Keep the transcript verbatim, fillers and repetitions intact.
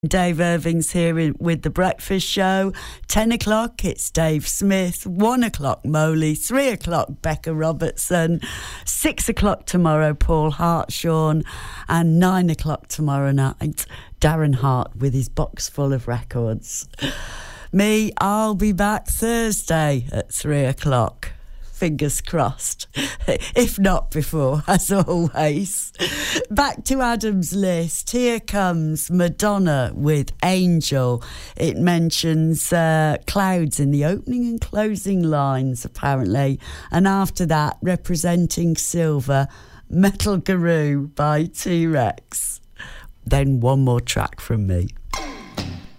Dave Irving's here in, with The Breakfast Show. ten o'clock, it's Dave Smith. one o'clock, Moley. three o'clock, Becca Robertson. six o'clock tomorrow, Paul Hartshorn. And nine o'clock tomorrow night, Darren Hart with his box full of records. Me, I'll be back Thursday at three o'clock. Fingers crossed, if not before, as always. Back to Adam's list. Here comes Madonna with Angel. It mentions uh, clouds in the opening and closing lines, apparently. And after that, representing Silver, Metal Guru by T-Rex. Then one more track from me.